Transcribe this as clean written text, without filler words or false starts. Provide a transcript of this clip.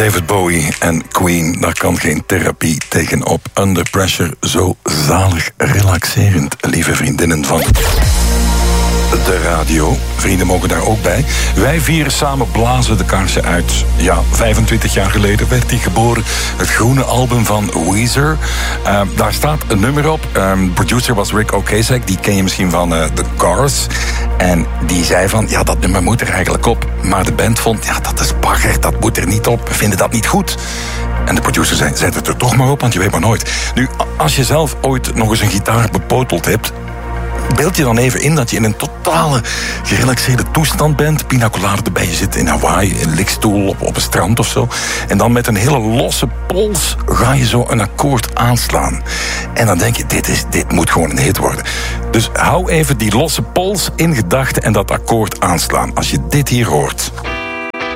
David Bowie en Queen, daar kan geen therapie tegenop. Under Pressure, zo zalig relaxerend, lieve vriendinnen van de radio. Vrienden mogen daar ook bij. Wij vieren samen Blazen de kaarsen uit. Ja, 25 jaar geleden werd hij geboren. Het groene album van Weezer. Daar staat een nummer op. Producer was Rick Ocasek. Die ken je misschien van The Cars. En die zei van, ja, dat nummer moet er eigenlijk op. Maar de band vond, ja, dat is bagger. Dat moet er niet op. We vinden dat niet goed. En de producer zei, zet het er toch maar op, want je weet maar nooit. Nu, als je zelf ooit nog eens een gitaar bepoteld hebt, beeld je dan even in dat je in een totale gerelaxeerde toestand bent. Pina colada erbij, je zit in Hawaii, een likstoel op een strand of zo. En dan met een hele losse pols ga je zo een akkoord aanslaan. En dan denk je, dit moet gewoon een hit worden. Dus hou even die losse pols in gedachten en dat akkoord aanslaan. Als je dit hier hoort.